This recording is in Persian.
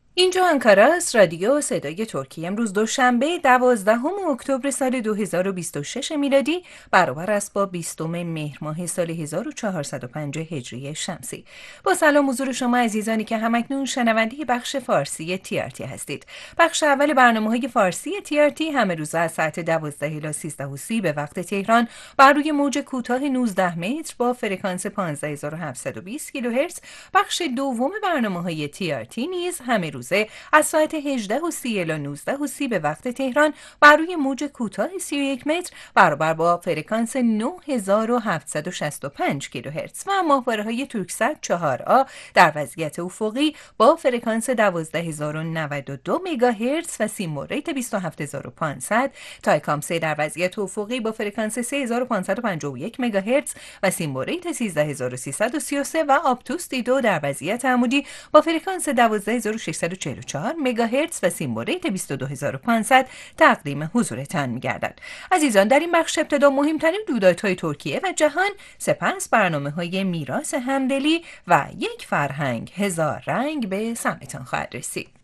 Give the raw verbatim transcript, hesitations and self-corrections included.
اینجا آنکارا است، رادیو صدای ترکیه. امروز دوشنبه دوازدهم اکتبر سال دو هزار و بیست و شش میلادی برابر است با بیستم مهر ماه سال هزار و چهارصد و پنج هجری شمسی. با سلام حضور شما عزیزانی که همکنون شنونده بخش فارسی تی آر تی هستید. بخش اول برنامه‌های فارسی تی آر تی همه روز از ساعت دوازده الی سیزده و سی به وقت تهران بر روی موج کوتاه نوزده متر با فرکانس پانزده هزار و هفتصد و بیست کیلوهرتز. بخش دوم برنامه‌های تی آر تی نیز همه روزه از ساعت هجده و سی الی نوزده و سی به وقت تهران بر روی موج کوتاه سی و یک متر برابر با فرکانس نه هزار و هفتصد و شصت و پنج کیلوهرتز و ماهواره‌های توکسات چهار آ در وضعیت افقی با فرکانس دوازده هزار و نود و دو مگاهرتز و سیموریت بیست و هفت هزار و پانصد، تایکام سه در وضعیت افقی با فرکانس سه هزار و پانصد و پنجاه و یک مگاهرتز و سیموریت سیزده هزار و سیصد و سی و سه و آپتوس دی دو در وضعیت عمودی با فرکانس دوازده هزار و ششصد و چهل و چهار مگاهرتز و سیموریت بیست و دو هزار و پانصد تقدیم حضورتان می‌گردد. عزیزان، در این بخش ابتدا مهمترین رویدادهای ترکیه و جهان، سپس برنامه‌های میراث همدلی و یک فرهنگ هزار رنگ به سمعتان خواهد رسید.